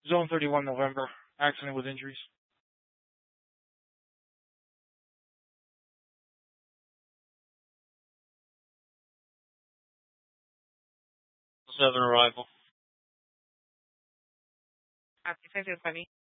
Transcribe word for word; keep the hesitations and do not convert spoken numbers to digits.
Zone thirty-one, November. Accident with injuries. Seven arrival. Copy, five zero five.